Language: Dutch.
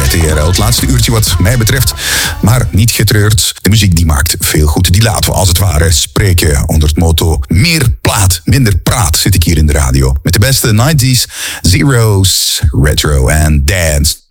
bij TRL. Het laatste uurtje wat mij betreft, maar niet getreurd. De muziek die maakt veel goed. Die laten we als het ware spreken onder het motto meer plaat, minder praat zit ik hier in de radio. Met de beste 90s, zeros, retro en dance.